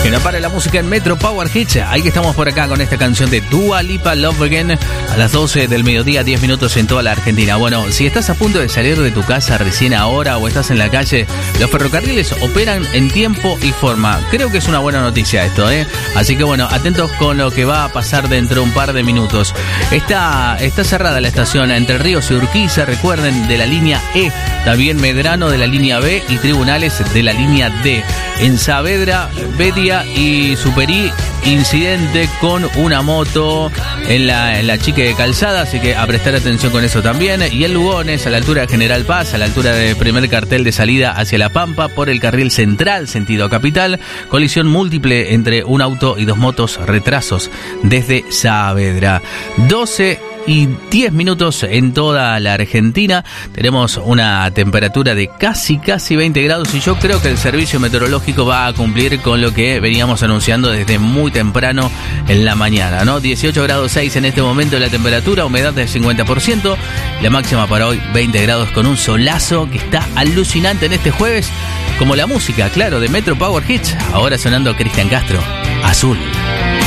Y no para la música en Metro Power Hits. Ahí que estamos por acá con esta canción de Dua Lipa, Love Again, a las 12 del mediodía, 10 minutos en toda la Argentina. Bueno, si estás a punto de salir de tu casa recién ahora o estás en la calle, los ferrocarriles operan en tiempo y forma. Creo que es una buena noticia esto, ¿eh? Así que bueno, atentos con lo que va a pasar dentro de un par de minutos. Está cerrada la estación Entre Ríos y Urquiza, recuerden, de la línea E. También Medrano de la línea B y Tribunales de la línea D. En Saavedra, Bedia y Superí, incidente con una moto en la Chique de Calzada, así que a prestar atención con eso también. Y en Lugones, a la altura de General Paz, a la altura del primer cartel de salida hacia La Pampa, por el carril central, sentido capital, colisión múltiple entre un auto y dos motos, retrasos desde Saavedra. 12 y 10 minutos en toda la Argentina. Tenemos una temperatura de casi 20 grados y yo creo que el servicio meteorológico va a cumplir con lo que veníamos anunciando desde muy temprano en la mañana, ¿no? 18 grados 6 en este momento la temperatura, humedad del 50%, la máxima para hoy 20 grados con un solazo que está alucinante en este jueves, como la música, claro, de Metro Power Hits. Ahora sonando Cristian Castro, Azul.